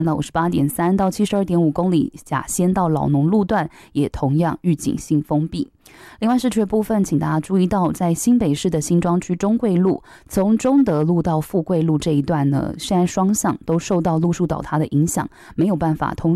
到58.3到72.5公里，甲仙到老农路段也同样预警性封闭。另外市区的部分，请大家注意到，在新北市的新庄区中贵路从中德路到富贵路这一段呢，现在双向都受到路树倒塌的影响，没有办法通